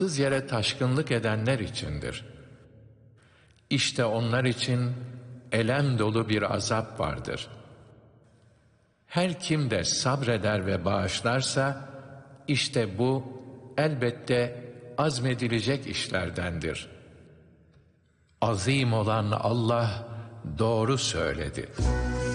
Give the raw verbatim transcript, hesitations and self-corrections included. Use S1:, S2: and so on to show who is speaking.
S1: yere taşkınlık edenler içindir. İşte onlar için elem dolu bir azap vardır. Her kim de sabreder ve bağışlarsa, işte bu elbette azmedilecek işlerdendir. Azim olan Allah doğru söyledi.